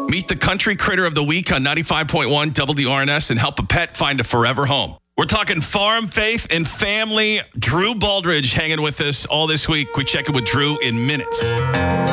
Meet the country critter of the week on 95.1 WRNS and help a pet find a forever home. We're talking farm, faith, and family. Drew Baldridge hanging with us all this week. We check in with Drew in minutes.